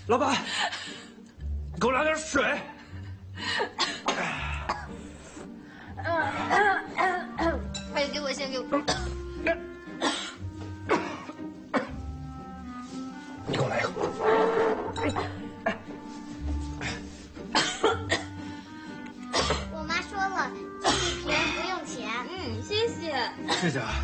老板，给我来点水。 哎，给我先给我。 你给我来一个。 我妈说了，这一瓶不用钱。 嗯，谢谢。 谢谢啊。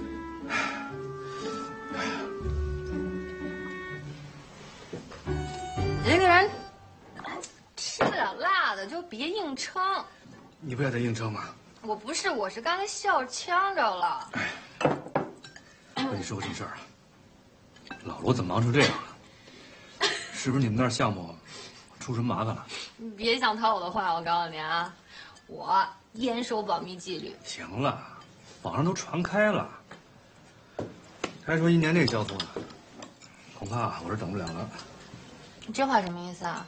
一个人吃不了辣的就别硬撑。 你不也得硬撑吗？ 我不是，我是刚才笑呛着了。 我跟你说个真事儿啊，老罗怎么忙成这样了？是不是你们那儿项目出什么麻烦了？ 你别想套我的话，我告诉你啊，我严守保密纪律。 行了，网上都传开了，还说1年内交付呢，恐怕我是等不了了。 你这话什么意思啊？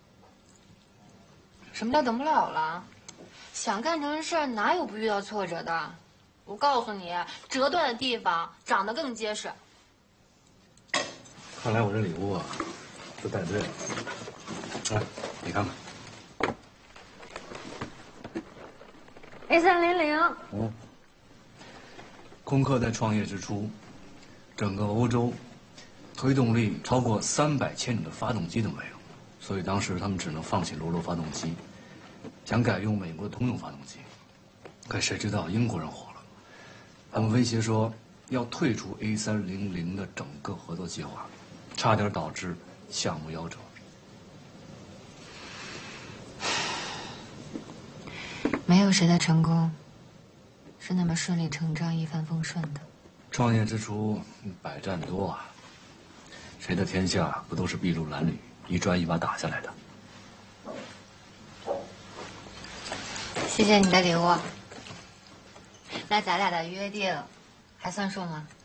什么叫等不了了？想干成的事哪有不遇到挫折的？我告诉你，折断的地方长得更结实。 看来我这礼物啊，都带对了。来，你看看。 A300。 空客在创业之初，整个欧洲推动力超过300千种的发动机都没有，所以当时他们只能放弃罗罗发动机，想改用美国的通用发动机。可谁知道英国人火了，他们威胁说要退出 A300的整个合作计划，差点导致项目夭折。 没有谁的成功是那么顺理成章、一帆风顺的。 创业之初百战多啊，谁的天下不都是筚路蓝缕，一砖一瓦打下来的？ 谢谢你的礼物。那咱俩的约定还算数吗？